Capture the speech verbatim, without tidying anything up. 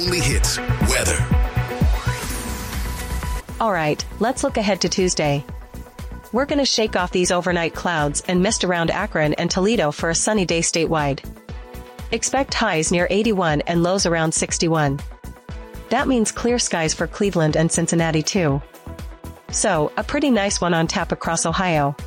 only hits, weather. All right, let's look ahead to Tuesday. We're going to shake off these overnight clouds and mist around Akron and Toledo for a sunny day statewide. Expect highs near eighty-one and lows around sixty-one. That means clear skies for Cleveland and Cincinnati too. So, a pretty nice one on tap across Ohio.